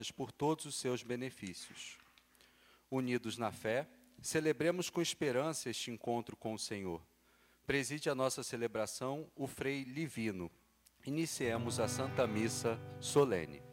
por todos os seus benefícios. Unidos na fé, celebremos com esperança este encontro com o Senhor. Preside a nossa celebração o Frei Livino. Iniciemos a Santa Missa solene.